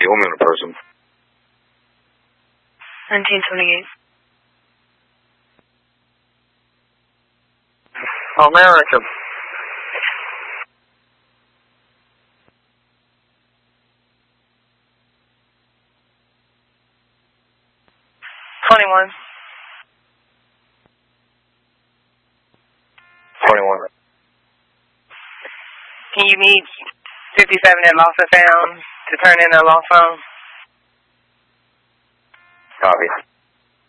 the woman or person? 1928. American. 21. 21. Can you meet 57 at Lost and Found to turn in a lost phone? Copy.